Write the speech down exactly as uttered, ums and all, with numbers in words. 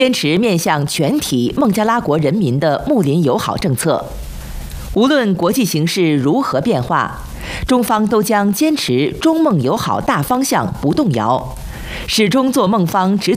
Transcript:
坚持面向全体孟加拉国人民的睦邻友好政策。无论国际形势如何变化，中方都将坚持中孟友好大方向不动摇，始终做孟方指